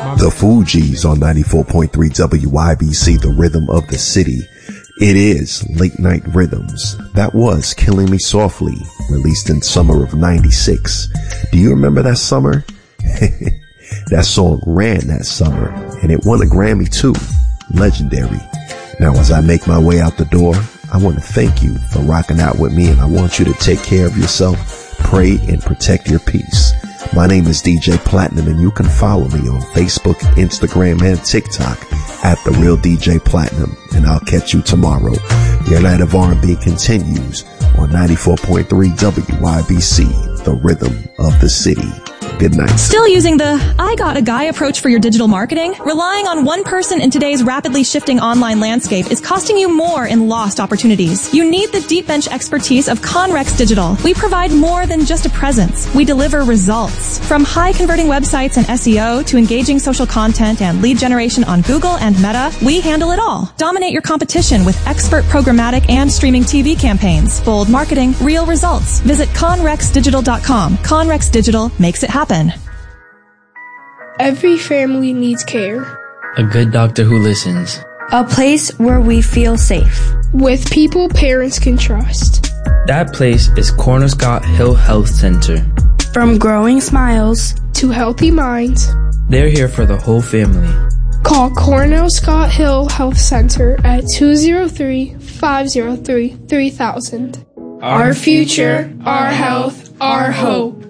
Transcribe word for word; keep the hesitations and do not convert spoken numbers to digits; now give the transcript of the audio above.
The Fugees on ninety-four point three W Y B C, the rhythm of the city. It is Late Night Rhythms. That was Killing Me Softly, released in summer of ninety-six. Do you remember that summer? That song ran that summer, and it won a Grammy too. Legendary. Now, as I make my way out the door, I want to thank you for rocking out with me, and I want you to take care of yourself, pray, and protect your peace. My name is D J Platinum, and you can follow me on Facebook, Instagram, and TikTok at The Real D J Platinum, and I'll catch you tomorrow. Your night of R and B continues on ninety-four point three W Y B C, the rhythm of the city. Good night. Still using the I got a guy approach for your digital marketing? Relying on one person in today's rapidly shifting online landscape is costing you more in lost opportunities. You need the deep bench expertise of Conrex Digital. We provide more than just a presence. We deliver results. From high converting websites and S E O to engaging social content and lead generation on Google and Meta, we handle it all. Dominate your competition with expert programmatic and streaming T V campaigns. Bold marketing, real results. Visit conrex digital dot com. Conrex Digital makes it happen. Every family needs care. A good doctor who listens. A place where we feel safe. With people parents can trust. That place is Cornell Hill Health Center. From growing smiles to healthy minds, they're here for the whole family. Call Cornell Scott Hill Health Center at two oh three, five oh three, three thousand. Our future, our health, our hope.